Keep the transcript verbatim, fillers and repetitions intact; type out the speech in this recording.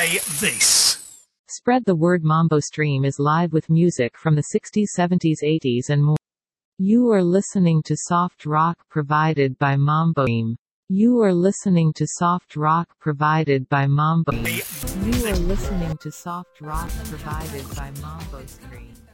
Play this. Spread the word. Mambo Stream is live with music from the sixties, seventies, eighties and more. You are listening to soft rock provided by Mambo Stream. You are listening to soft rock provided by Mambo. You are listening to soft rock provided by Mambo Stream.